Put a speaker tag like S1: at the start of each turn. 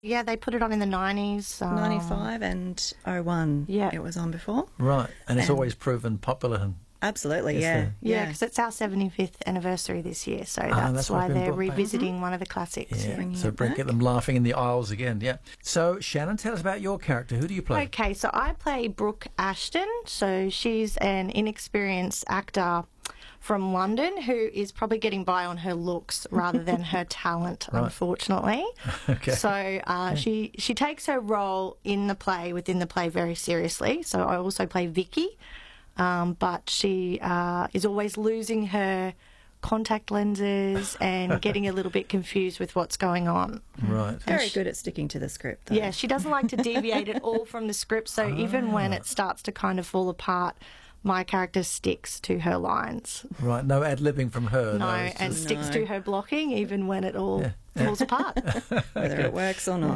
S1: Yeah, they put it on in the 90s.
S2: 95 and 01
S1: Yeah.
S2: it was on before.
S3: Right, and it's always proven popular. And
S2: Absolutely,
S3: Yes,
S2: yeah.
S1: Because it's our 75th anniversary this year, so
S3: that's why
S1: why
S3: it's been
S1: they're
S3: brought back.
S1: revisiting one of the classics.
S3: yeah,
S2: Bringing
S3: so
S2: it back.
S3: get them laughing in the aisles again. Yeah. So Shannon, tell us about your character. Who do you play?
S1: Okay, so I play Brooke Ashton. So she's an inexperienced actor from London who is probably getting by on her looks rather than her talent, unfortunately.
S3: Okay.
S1: So she takes her role within the play very seriously. So I also play Vicky, but she is always losing her contact lenses and getting a little bit confused with what's going on.
S3: Right.
S2: Very good at sticking to the script, though.
S1: Yeah, she doesn't like to deviate at all from the script, so even when it starts to kind of fall apart, my character sticks to her lines.
S3: Right. No ad-libbing from her.
S1: No,
S3: it's
S1: and
S3: just-
S1: sticks to her blocking even when it all
S3: Yeah.
S1: falls apart.
S2: Whether it works or not.